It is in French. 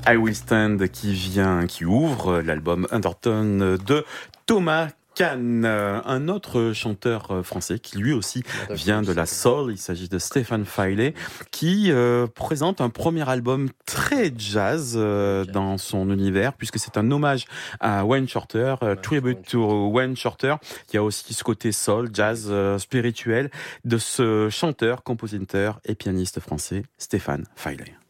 I Will Stand qui ouvre l'album Undertone de Thomas Kahn, un autre chanteur français qui lui aussi vient de la soul. Il s'agit de Stéphane Filey qui présente un premier album très jazz dans son univers, puisque c'est un hommage à Wayne Shorter, tribute to Wayne Shorter. Il y a aussi ce côté soul, jazz, spirituel de ce chanteur, compositeur et pianiste français Stéphane Filey.